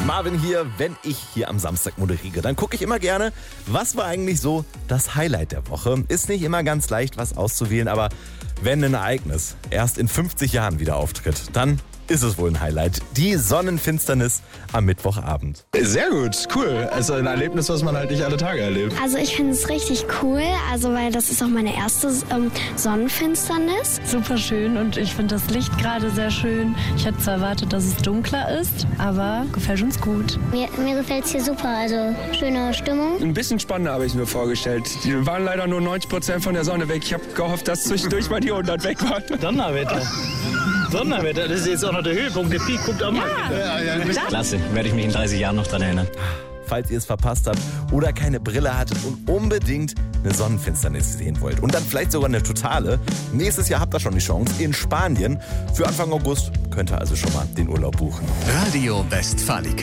Marvin hier. Wenn ich hier am Samstag moderiere, dann gucke ich immer gerne, was war eigentlich so das Highlight der Woche. Ist nicht immer ganz leicht, was auszuwählen, aber wenn ein Ereignis erst in 50 Jahren wieder auftritt, dann ist es wohl ein Highlight. Die Sonnenfinsternis am Mittwochabend. Sehr gut, cool. Also ein Erlebnis, was man halt nicht alle Tage erlebt. Also ich finde es richtig cool, weil das ist auch meine erste Sonnenfinsternis. Super schön und ich finde das Licht gerade sehr schön. Ich hätte zwar erwartet, dass es dunkler ist, aber gefällt uns gut. Mir gefällt es hier super, also schöne Stimmung. Ein bisschen spannender habe ich mir vorgestellt. Die waren leider nur 90% von der Sonne weg. Ich habe gehofft, dass zwischendurch mal die 100 weg waren. Donnerwetter, das ist jetzt auch noch der Höhepunkt. Der Peak guckt auch mal. Klasse, werde ich mich in 30 Jahren noch dran erinnern. Falls ihr es verpasst habt oder keine Brille hattet und unbedingt eine Sonnenfinsternis sehen wollt und dann vielleicht sogar eine totale, nächstes Jahr habt ihr schon die Chance in Spanien. Für Anfang August könnt ihr also schon mal den Urlaub buchen. Radio Westfalica.